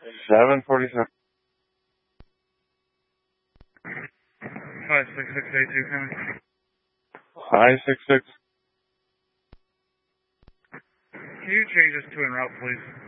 747. 56682, coming. 566. Can you change this to en route, please?